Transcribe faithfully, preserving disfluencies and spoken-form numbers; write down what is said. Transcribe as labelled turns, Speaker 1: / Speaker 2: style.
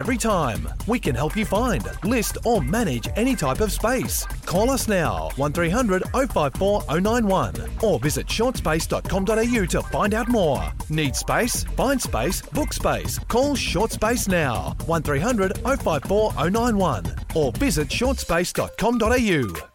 Speaker 1: every time. We can help you find, list or manage any type of space. Call us now, one three hundred oh five four oh nine one, or visit shortspace dot com dot a u to find out more. Need space? Find space, book space. Call Shortspace now, one three hundred oh five four oh nine one, or visit shortspace dot com dot a u.